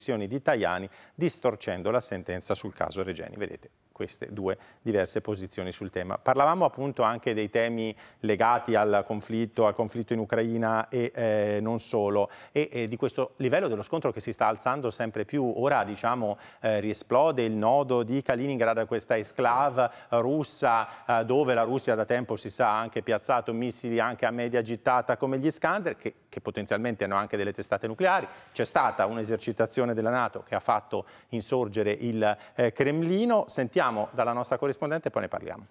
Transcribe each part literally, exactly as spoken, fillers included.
di Tajani, distorcendo la sentenza sul caso Regeni. Vedete queste due diverse posizioni sul tema. Parlavamo appunto anche dei temi legati al conflitto, al conflitto in Ucraina e eh, non solo, e, e di questo livello dello scontro che si sta alzando sempre più. Ora diciamo eh, riesplode il nodo di Kaliningrad, questa exclave russa eh, dove la Russia da tempo si sa ha anche piazzato missili anche a media gittata come gli Iskander, che, che potenzialmente hanno anche delle testate nucleari. C'è stata un'esercitazione della NATO che ha fatto insorgere il eh, Cremlino. Sentiamo dalla nostra corrispondente e poi ne parliamo.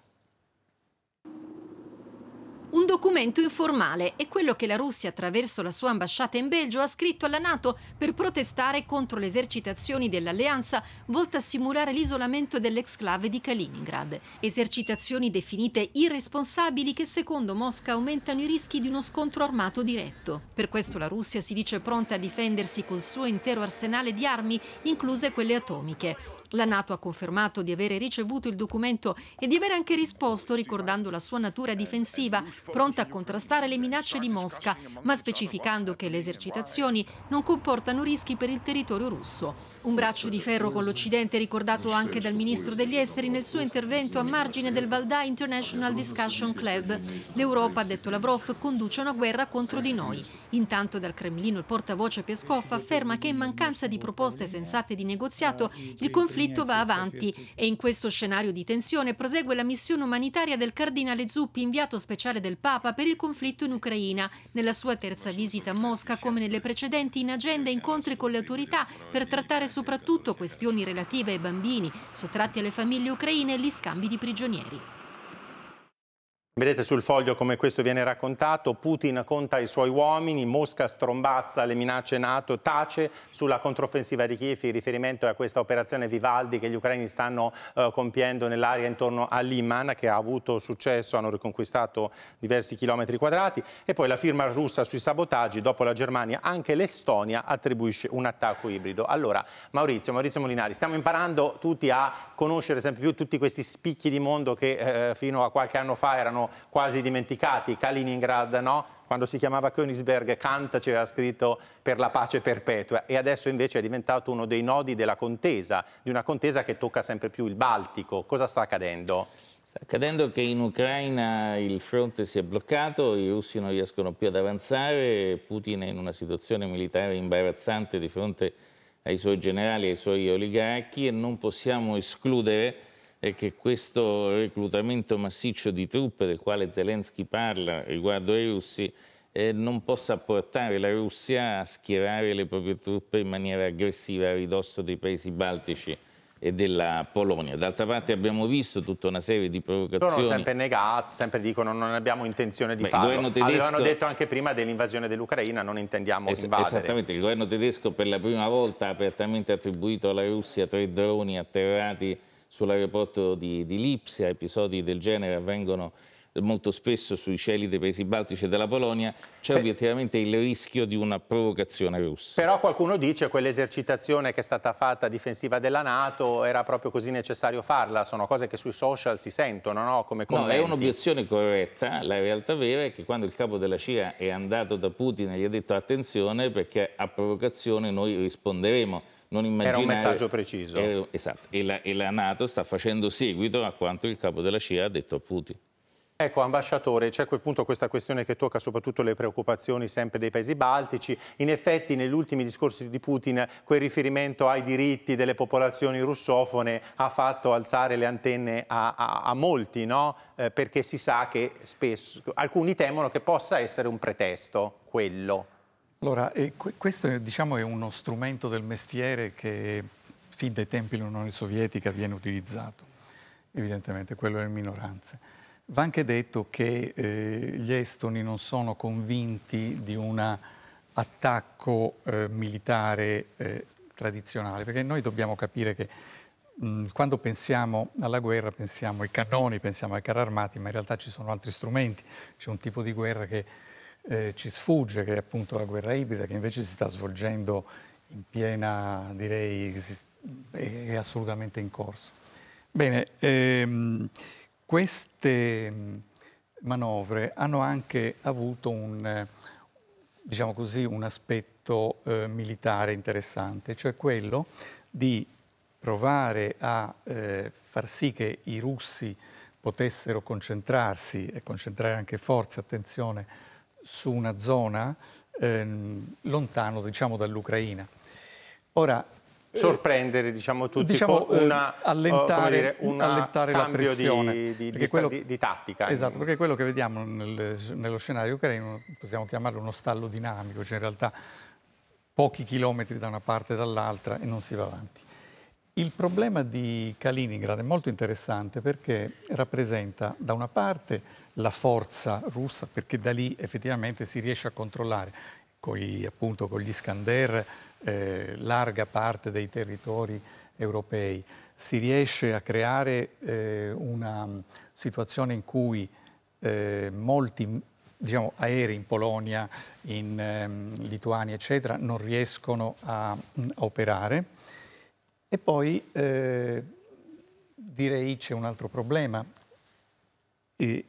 Un documento informale è quello che la Russia, attraverso la sua ambasciata in Belgio, ha scritto alla NATO per protestare contro le esercitazioni dell'alleanza volte a simulare l'isolamento dell'exclave di Kaliningrad. Esercitazioni definite irresponsabili che secondo Mosca aumentano i rischi di uno scontro armato diretto. Per questo la Russia si dice pronta a difendersi col suo intero arsenale di armi, incluse quelle atomiche. La NATO ha confermato di avere ricevuto il documento e di aver anche risposto ricordando la sua natura difensiva, pronta a contrastare le minacce di Mosca, ma specificando che le esercitazioni non comportano rischi per il territorio russo. Un braccio di ferro con l'Occidente ricordato anche dal ministro degli esteri nel suo intervento a margine del Valdai International Discussion Club. L'Europa, ha detto Lavrov, conduce una guerra contro di noi. Intanto dal Cremlino il portavoce Peskov afferma che in mancanza di proposte sensate di negoziato il conflitto Il conflitto va avanti e in questo scenario di tensione prosegue la missione umanitaria del cardinale Zuppi, inviato speciale del Papa per il conflitto in Ucraina. Nella sua terza visita a Mosca, come nelle precedenti, in agenda incontri con le autorità per trattare soprattutto questioni relative ai bambini sottratti alle famiglie ucraine e gli scambi di prigionieri. Vedete sul foglio come questo viene raccontato: Putin conta i suoi uomini, Mosca strombazza le minacce NATO, tace sulla controffensiva di Kiev. Il riferimento è a questa operazione Vivaldi che gli ucraini stanno eh, compiendo nell'area intorno a Liman, che ha avuto successo, hanno riconquistato diversi chilometri quadrati. E poi la firma russa sui sabotaggi: dopo la Germania anche l'Estonia attribuisce un attacco ibrido. Allora Maurizio, Maurizio Molinari, stiamo imparando tutti a conoscere sempre più tutti questi spicchi di mondo che eh, fino a qualche anno fa erano quasi dimenticati. Kaliningrad, no? Quando si chiamava Königsberg, Kant ci aveva scritto per la pace perpetua, e adesso invece è diventato uno dei nodi della contesa, di una contesa che tocca sempre più il Baltico. Cosa sta accadendo? Sta accadendo che in Ucraina il fronte si è bloccato, i russi non riescono più ad avanzare, Putin è in una situazione militare imbarazzante di fronte ai suoi generali e ai suoi oligarchi, e non possiamo escludere è che questo reclutamento massiccio di truppe del quale Zelensky parla riguardo ai russi eh, non possa portare la Russia a schierare le proprie truppe in maniera aggressiva a ridosso dei paesi baltici e della Polonia. D'altra parte abbiamo visto tutta una serie di provocazioni. Sono sempre negato, sempre dicono non abbiamo intenzione di Beh, farlo. tedesco... Avevano detto anche prima dell'invasione dell'Ucraina non intendiamo es invadere. Esattamente, il governo tedesco per la prima volta ha apertamente attribuito alla Russia tre droni atterrati sull'aeroporto di, di Lipsia. Episodi del genere avvengono molto spesso sui cieli dei paesi baltici e della Polonia. C'è obiettivamente il rischio di una provocazione russa. Però qualcuno dice che quell'esercitazione che è stata fatta difensiva della NATO era proprio così necessario farla. Sono cose che sui social si sentono, no? Come commenti. No, è un'obiezione corretta. La realtà vera è che quando il capo della C I A è andato da Putin e gli ha detto attenzione perché a provocazione noi risponderemo. Non immaginare... Era un messaggio preciso. Era... Esatto, e la, e la NATO sta facendo seguito a quanto il capo della C I A ha detto a Putin. Ecco, ambasciatore, c'è a quel punto questa questione che tocca soprattutto le preoccupazioni sempre dei paesi baltici. In effetti, negli ultimi discorsi di Putin, quel riferimento ai diritti delle popolazioni russofone ha fatto alzare le antenne a, a, a molti, no? Eh, perché si sa che spesso alcuni temono che possa essere un pretesto, quello. Allora, eh, questo diciamo, è uno strumento del mestiere che fin dai tempi dell'Unione Sovietica viene utilizzato, evidentemente, quello delle minoranze. Va anche detto che eh, gli estoni non sono convinti di un attacco eh, militare eh, tradizionale, perché noi dobbiamo capire che mh, quando pensiamo alla guerra pensiamo ai cannoni, pensiamo ai carri armati, ma in realtà ci sono altri strumenti. C'è un tipo di guerra che eh, ci sfugge, che è appunto la guerra ibrida, che invece si sta svolgendo in piena, direi, è assolutamente in corso. Bene, ehm, queste manovre hanno anche avuto un, diciamo così, un aspetto progetto eh, militare interessante, cioè quello di provare a eh, far sì che i russi potessero concentrarsi e concentrare anche forze, attenzione, su una zona ehm, lontano, diciamo, dall'Ucraina. Ora, sorprendere, diciamo, tutti diciamo, con una, eh, allentare, uh, dire, una allentare la cambio pressione, di, di, di, quello, di, di tattica. Esatto, perché quello che vediamo nel, nello scenario ucraino possiamo chiamarlo uno stallo dinamico, cioè in realtà pochi chilometri da una parte e dall'altra e non si va avanti. Il problema di Kaliningrad è molto interessante perché rappresenta da una parte la forza russa, perché da lì effettivamente si riesce a controllare con gli, appunto, con gli Iskander eh, larga parte dei territori europei. Si riesce a creare eh, una situazione in cui eh, molti diciamo, aerei in Polonia, in ehm, Lituania, eccetera, non riescono a, a operare. E poi eh, direi c'è un altro problema. E,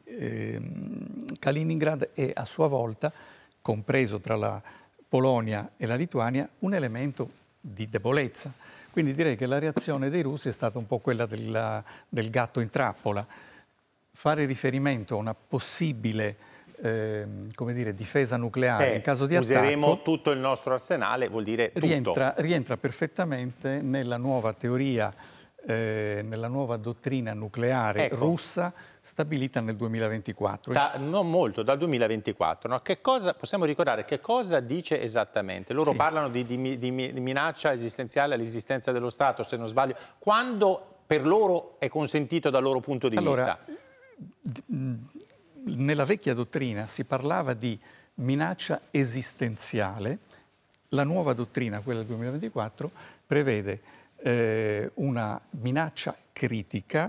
ehm, Kaliningrad è a sua volta, compreso tra la Polonia e la Lituania, un elemento di debolezza. Quindi direi che la reazione dei russi è stata un po' quella della, del gatto in trappola. Fare riferimento a una possibile eh, come dire, difesa nucleare Beh, in caso di useremo attacco, tutto il nostro arsenale, vuol dire tutto. Rientra, rientra perfettamente nella nuova teoria, eh, nella nuova dottrina nucleare ecco. russa stabilita nel duemilaventiquattro. Da, non molto, dal duemilaventiquattro. No? Che cosa, possiamo ricordare che cosa dice esattamente? Loro Sì. parlano di, di, di minaccia esistenziale all'esistenza dello Stato, se non sbaglio. Quando per loro è consentito dal loro punto di allora, vista? Nella vecchia dottrina si parlava di minaccia esistenziale. La nuova dottrina, quella del duemilaventiquattro, prevede eh, una minaccia critica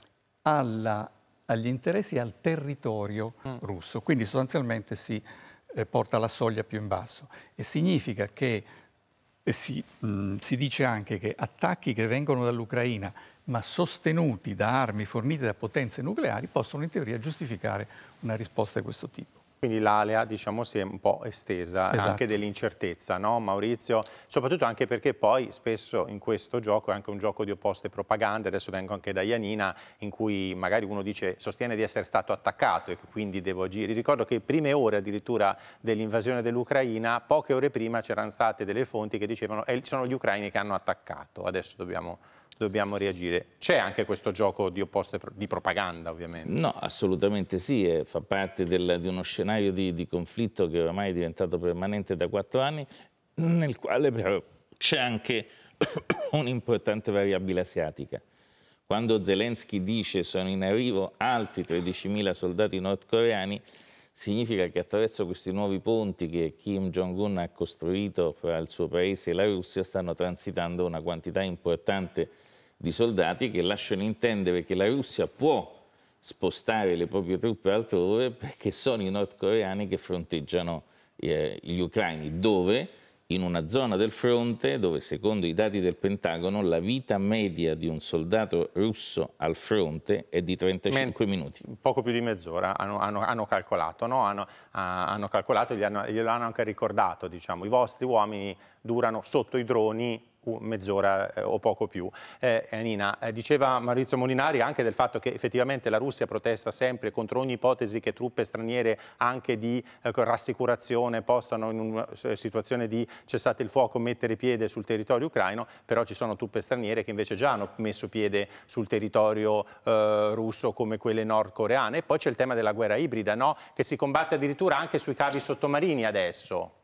alla, agli interessi e al territorio mm. russo. Quindi sostanzialmente si eh, porta la soglia più in basso. E significa che eh, si, mh, si dice anche che attacchi che vengono dall'Ucraina ma sostenuti da armi fornite da potenze nucleari possono in teoria giustificare una risposta di questo tipo. Quindi l'alea, diciamo, si è un po' estesa, esatto. Anche dell'incertezza, no Maurizio? Soprattutto anche perché poi spesso in questo gioco è anche un gioco di opposte propagande, adesso vengo anche da Janina, in cui magari uno dice, sostiene di essere stato attaccato e quindi devo agire. Ricordo che prime ore addirittura dell'invasione dell'Ucraina, poche ore prima c'erano state delle fonti che dicevano che sono gli ucraini che hanno attaccato, adesso dobbiamo... dobbiamo reagire. C'è anche questo gioco di opposte di propaganda, ovviamente? No, assolutamente sì, e fa parte del, di uno scenario di, di conflitto che ormai è diventato permanente da quattro anni, nel quale però c'è anche un'importante variabile asiatica. Quando Zelensky dice sono in arrivo altri tredicimila soldati nordcoreani, significa che attraverso questi nuovi ponti che Kim Jong-un ha costruito fra il suo paese e la Russia stanno transitando una quantità importante di soldati che lasciano intendere che la Russia può spostare le proprie truppe altrove perché sono i nordcoreani che fronteggiano eh, gli ucraini, dove in una zona del fronte dove secondo i dati del Pentagono la vita media di un soldato russo al fronte è di trentacinque Men minuti. Poco più di mezz'ora hanno, hanno, hanno calcolato, no? hanno, hanno calcolato e glielo hanno anche ricordato, diciamo, i vostri uomini durano sotto i droni mezz'ora eh, o poco più. Eh, Nina, eh, diceva Maurizio Molinari anche del fatto che effettivamente la Russia protesta sempre contro ogni ipotesi che truppe straniere anche di eh, rassicurazione possano in una situazione di cessate il fuoco mettere piede sul territorio ucraino, però ci sono truppe straniere che invece già hanno messo piede sul territorio eh, russo come quelle nordcoreane. E poi c'è il tema della guerra ibrida, no? Che si combatte addirittura anche sui cavi sottomarini adesso.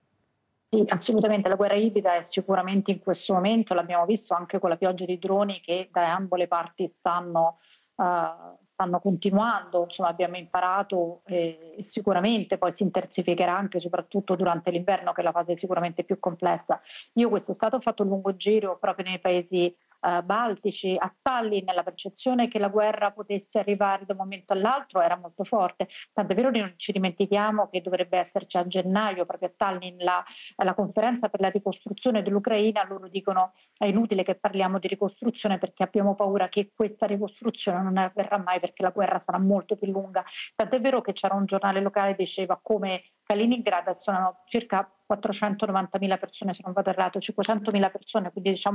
Sì, assolutamente, la guerra ibrida è sicuramente in questo momento, l'abbiamo visto anche con la pioggia di droni che da ambo le parti stanno, uh, stanno continuando, insomma abbiamo imparato eh, e sicuramente poi si intensificherà anche soprattutto durante l'inverno che è la fase sicuramente più complessa. Io quest'estate ho fatto un lungo giro proprio nei paesi eh, baltici. A Tallinn la percezione che la guerra potesse arrivare da un momento all'altro era molto forte, tant'è vero che non ci dimentichiamo che dovrebbe esserci a gennaio proprio a Tallinn la, la conferenza per la ricostruzione dell'Ucraina. Loro dicono è inutile che parliamo di ricostruzione perché abbiamo paura che questa ricostruzione non avverrà mai perché la guerra sarà molto più lunga. Tant'è vero che c'era un giornale locale che diceva come Kaliningrad sono circa quattrocentonovantamila persone, se non vado errato, cinquecentomila persone, quindi diciamo